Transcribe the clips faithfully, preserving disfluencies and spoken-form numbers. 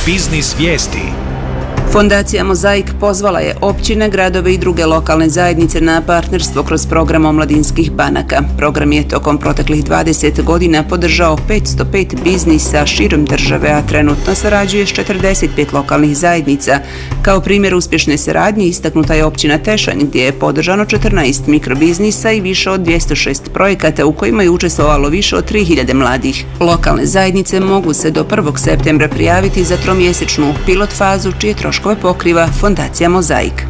Biznis vijesti. Fondacija Mozaik pozvala je općine, gradove i druge lokalne zajednice na partnerstvo kroz program omladinskih banaka. Program je tokom proteklih dvadeset godina podržao petsto pet biznisa širom države, a trenutno sarađuje s četrdeset pet lokalnih zajednica. Kao primjer uspješne saradnje istaknuta je općina Tešanj, gdje je podržano četrnaest mikrobiznisa i više od dvjesto šest projekata u kojima je učestvovalo više od tri hiljade mladih. Lokalne zajednice mogu se do prvog septembra prijaviti za tromjesečnu pilot fazu, čije troškove pokriva Fondacija Mozaik.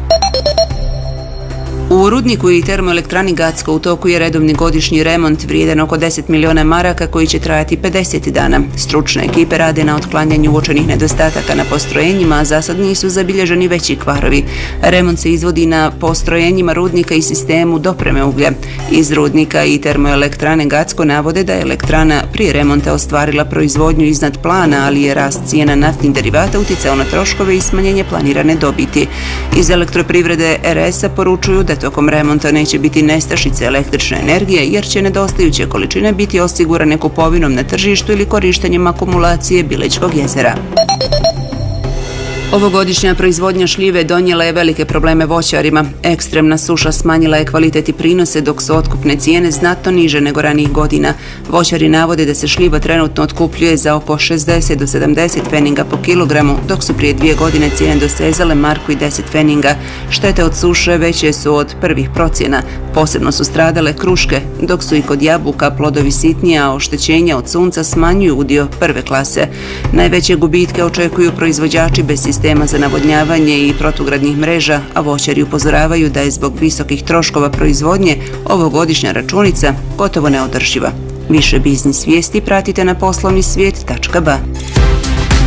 U rudniku i termoelektrani Gacko u toku je redovni godišnji remont vrijedan oko deset miliona maraka koji će trajati pedeset dana. Stručne ekipe rade na otklanjanju uočenih nedostataka na postrojenjima, a za sad nisu zabilježeni veći kvarovi. Remont se izvodi na postrojenjima rudnika i sistemu dopreme uglja. Iz rudnika i termoelektrane Gacko navode da je elektrana prije remonta ostvarila proizvodnju iznad plana, ali je rast cijena naftnih derivata utjecao na troškove i smanjenje planirane dobiti. Iz elektroprivrede er es a poručuju da tokom remonta neće biti nestašice električne energije jer će nedostajuće količine biti osigurane kupovinom na tržištu ili korištenjem akumulacije Bilećkog jezera. Ovogodišnja proizvodnja šljive donijela je velike probleme voćarima. Ekstremna suša smanjila je kvalitet i prinose, dok su otkupne cijene znatno niže nego ranijih godina. Voćari navode da se šljiva trenutno otkupljuje za oko šezdeset do sedamdeset pfeninga po kilogramu, dok su prije dvije godine cijene dosezale marku i deset pfeninga. Štete od suše veće su od prvih procjena. Posebno su stradale kruške, dok su i kod jabuka plodovi sitnije, a oštećenja od sunca smanjuju udio prve klase. Najveće gubitke očekuju proizvođači bez sistema tema za navodnjavanje i protugradnih mreža, a voćari upozoravaju da je zbog visokih troškova proizvodnje ovogodišnja računica gotovo neodrživa. Više biznis vijesti pratite na poslovni svijet tačka ba.